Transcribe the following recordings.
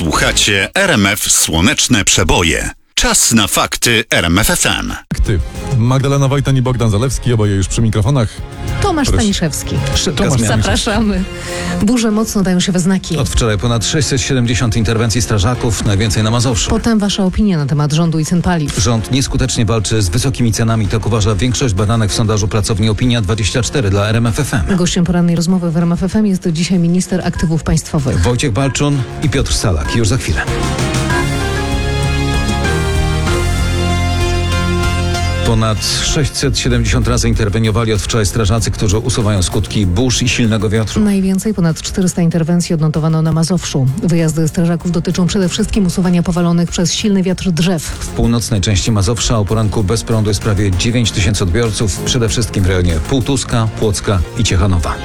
Słuchacie RMF Słoneczne Przeboje. Czas na fakty RMF FM. Fakty. Magdalena Wojtan i Bogdan Zalewski, oboje już przy mikrofonach. Tomasz Staniszewski. Tomasz Zapraszamy. Burze mocno dają się we znaki. Od wczoraj ponad 670 interwencji strażaków, najwięcej na Mazowszu. Potem wasza opinia na temat rządu i cen paliw. Rząd nieskutecznie walczy z wysokimi cenami, tak uważa większość badanych w sondażu pracowni Opinia24 dla RMF FM. Gościem porannej rozmowy w RMF FM jest dzisiaj minister aktywów państwowych. Wojciech Balczun i Piotr Salak. Już za chwilę. Ponad 670 razy interweniowali od wczoraj strażacy, którzy usuwają skutki burz i silnego wiatru. Najwięcej, ponad 400 interwencji odnotowano na Mazowszu. Wyjazdy strażaków dotyczą przede wszystkim usuwania powalonych przez silny wiatr drzew. W północnej części Mazowsza o poranku bez prądu jest prawie 9 tysięcy odbiorców, przede wszystkim w rejonie Półtuska, Płocka i Ciechanowa.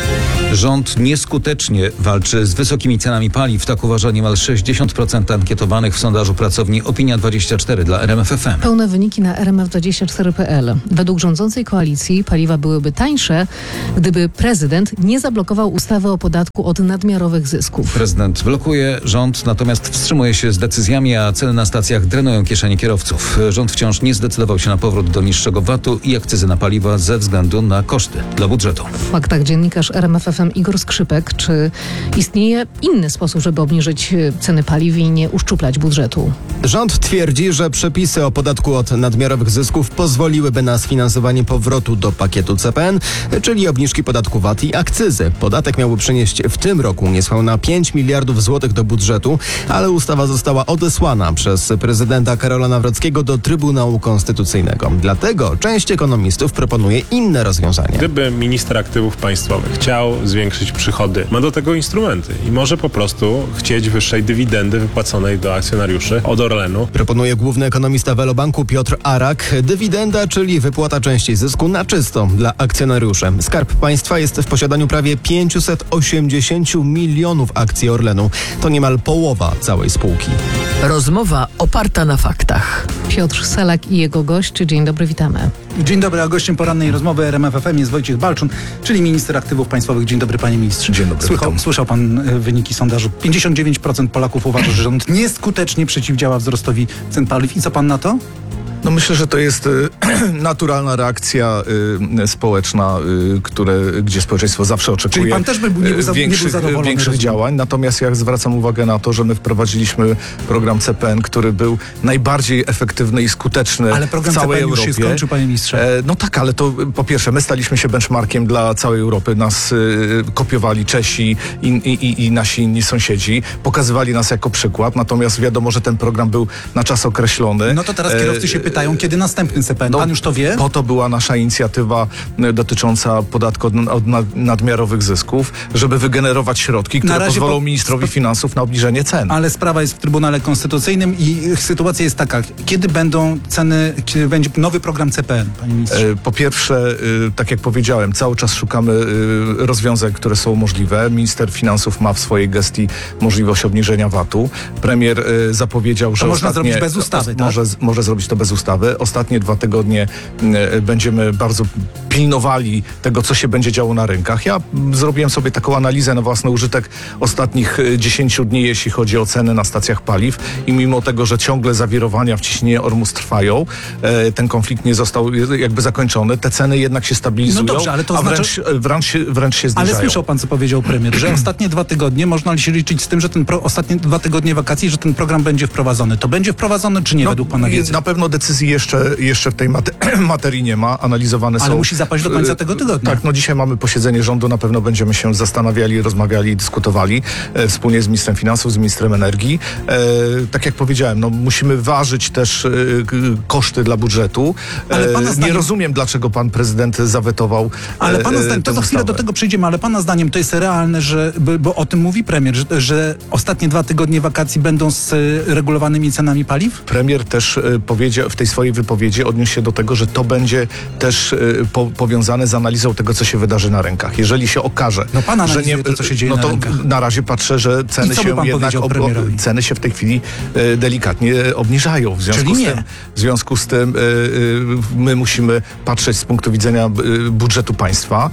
Rząd nieskutecznie walczy z wysokimi cenami paliw, tak uważa niemal 60% ankietowanych w sondażu pracowni Opinia24 dla RMF FM. Pełne wyniki na rmf24.pl. Według rządzącej koalicji paliwa byłyby tańsze, gdyby prezydent nie zablokował ustawy o podatku od nadmiarowych zysków. Prezydent blokuje, rząd natomiast wstrzymuje się z decyzjami, a ceny na stacjach drenują kieszenie kierowców. Rząd wciąż nie zdecydował się na powrót do niższego VAT-u i akcyzy na paliwa ze względu na koszty dla budżetu. W faktach dziennikarz RMF FM Igor Skrzypek. Czy istnieje inny sposób, żeby obniżyć ceny paliw i nie uszczuplać budżetu? Rząd twierdzi, że przepisy o podatku od nadmiarowych zysków pozwoliłyby na sfinansowanie powrotu do pakietu CPN, czyli obniżki podatku VAT i akcyzy. Podatek miałby przynieść w tym roku niespełna 5 miliardów złotych do budżetu, ale ustawa została odesłana przez prezydenta Karola Nawrockiego do Trybunału Konstytucyjnego. Dlatego część ekonomistów proponuje inne rozwiązanie. Gdyby minister aktywów państwowych chciał zwiększyć przychody, ma do tego instrumenty i może po prostu chcieć wyższej dywidendy wypłaconej do akcjonariuszy od Orlenu. Proponuje główny ekonomista Velobanku Piotr Arak. Dywidenda, czyli wypłata części zysku na czysto dla akcjonariuszy. Skarb Państwa jest w posiadaniu prawie 580 milionów akcji Orlenu. To niemal połowa całej spółki. Rozmowa oparta na faktach. Piotr Salak i jego gość. Dzień dobry, witamy. Dzień dobry, a gościem porannej rozmowy RMF FM jest Wojciech Balczun, czyli minister aktywów państwowych. Dzień dobry, panie ministrze. Dzień dobry. Słyszał pan wyniki sondażu. 59% Polaków uważa, że rząd nieskutecznie przeciwdziała wzrostowi cen paliw. I co pan na to? No myślę, że to jest naturalna reakcja społeczna, gdzie społeczeństwo zawsze oczekuje Czyli pan też nie był zadowolony. większych działań. Natomiast ja zwracam uwagę na to, że my wprowadziliśmy program CPN, który był najbardziej efektywny i skuteczny ale program w całej CPN Europie. już się skończył, panie ministrze. No tak, ale to po pierwsze, my staliśmy się benchmarkiem dla całej Europy. Nas kopiowali Czesi i nasi inni sąsiedzi. Pokazywali nas jako przykład. Natomiast wiadomo, że ten program był na czas określony. No to teraz kierowcy się pytają, kiedy następny CPN? Pan już to wie? Po to była nasza inicjatywa dotycząca podatku od nadmiarowych zysków, żeby wygenerować środki, które pozwolą ministrowi finansów na obniżenie cen. Ale sprawa jest w Trybunale Konstytucyjnym i sytuacja jest taka, kiedy będą ceny, kiedy będzie nowy program CPN, panie ministrze? Po pierwsze, tak jak powiedziałem, cały czas szukamy rozwiązań, które są możliwe. Minister finansów ma w swojej gestii możliwość obniżenia VAT-u. premier zapowiedział, że to można zrobić bez ustawy, tak? Może zrobić to bez ustawy. Ostatnie 2 tygodnie będziemy bardzo pilnowali tego, co się będzie działo na rynkach. Ja zrobiłem sobie taką analizę na własny użytek ostatnich 10 dni, jeśli chodzi o ceny na stacjach paliw i mimo tego, że ciągle zawirowania w ciśnieniu Ormus trwają, ten konflikt nie został jakby zakończony, te ceny jednak się stabilizują, no dobrze, ale to wręcz się zniżają. Ale słyszał pan, co powiedział premier, że ostatnie 2 tygodnie można się liczyć z tym, że ostatnie 2 tygodnie wakacji, że ten program będzie wprowadzony. To będzie wprowadzony, czy nie, według pana wiedzy? Na pewno decyzji jeszcze w tej materii nie ma, analizowane są. Ale musi zapaść do końca tego tygodnia. Tak, dzisiaj mamy posiedzenie rządu, na pewno będziemy się zastanawiali, rozmawiali, dyskutowali wspólnie z ministrem finansów, z ministrem energii. Tak jak powiedziałem, musimy ważyć też koszty dla budżetu. Ale nie rozumiem, dlaczego pan prezydent zawetował. Ale pana zdaniem, to za chwilę do tego przejdziemy, ale pana zdaniem to jest realne, bo o tym mówi premier, że ostatnie 2 tygodnie wakacji będą z regulowanymi cenami paliw? Premier też powiedział, w tej swojej wypowiedzi odniósł się do tego, że to będzie też powiązane z analizą tego, co się wydarzy na rynkach. Jeżeli się okaże, No pan że analizuje to, co się dzieje no na to rynkach. na razie patrzę, że ceny I co by się pan jednak powiedział premierowi? ceny się w tej chwili delikatnie obniżają. W związku z tym my musimy patrzeć z punktu widzenia budżetu państwa,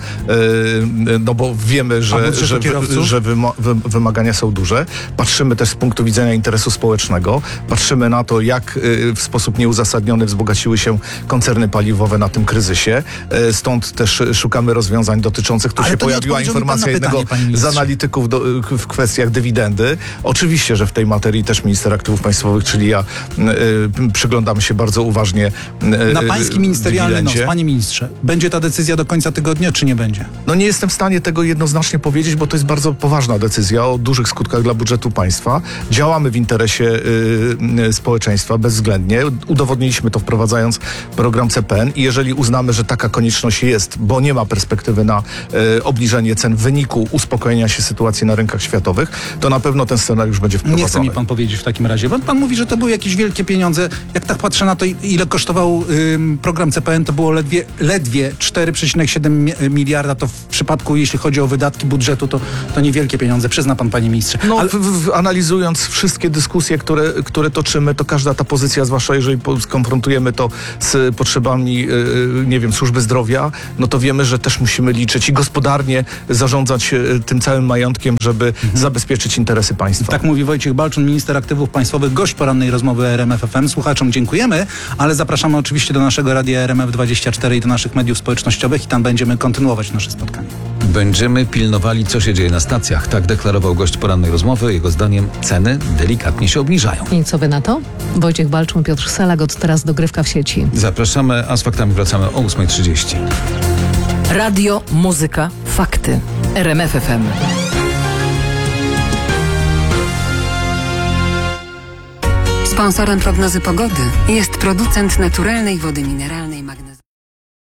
no bo wiemy, że wymagania są duże. Patrzymy też z punktu widzenia interesu społecznego. Patrzymy na to, jak w sposób nieuzasadniony wzbogaciły się koncerny paliwowe na tym kryzysie. Stąd też szukamy rozwiązań dotyczących, tu Ale się to nie pojawiła odpowiedział mi pan informacja na pytanie, jednego panie z ministrze. analityków w kwestiach dywidendy. Oczywiście, że w tej materii też minister aktywów państwowych, czyli ja, przyglądamy się bardzo uważnie Na pański ministerialny nos, dywidendzie. panie ministrze, będzie ta decyzja do końca tygodnia, czy nie będzie? No nie jestem w stanie tego jednoznacznie powiedzieć, bo to jest bardzo poważna decyzja o dużych skutkach dla budżetu państwa. Działamy w interesie społeczeństwa bezwzględnie. Udowodniliśmy to, wprowadzając program CPN i jeżeli uznamy, że taka konieczność jest, bo nie ma perspektywy na obniżenie cen w wyniku uspokojenia się sytuacji na rynkach światowych, to na pewno ten scenariusz będzie wprowadzony. Nie chce mi pan powiedzieć w takim razie, bo pan mówi, że to były jakieś wielkie pieniądze. Jak tak patrzę na to, ile kosztował program CPN, to było ledwie 4,7 miliarda. To w przypadku, jeśli chodzi o wydatki budżetu, to niewielkie pieniądze. Przyzna pan, panie ministrze. No, Ale analizując wszystkie dyskusje, które toczymy, to każda ta pozycja, zwłaszcza jeżeli skonfrontujemy to z potrzebami, nie wiem, służby zdrowia, no to wiemy, że też musimy liczyć i gospodarnie zarządzać tym całym majątkiem, żeby zabezpieczyć interesy państwa. tak mówi Wojciech Balczun, minister aktywów państwowych, gość porannej rozmowy RMF FM. Słuchaczom dziękujemy, ale zapraszamy oczywiście do naszego radia RMF24 i do naszych mediów społecznościowych i tam będziemy kontynuować nasze spotkanie. Będziemy pilnowali, co się dzieje na stacjach. Tak deklarował gość porannej rozmowy. Jego zdaniem ceny delikatnie się obniżają. I co wy na to? Wojciech Balczun, Piotr Selak, od teraz dogrywka w sieci. Zapraszamy, a z faktami wracamy o 8:30. Radio, muzyka, fakty. RMF FM. Sponsorem prognozy pogody jest producent naturalnej wody mineralnej.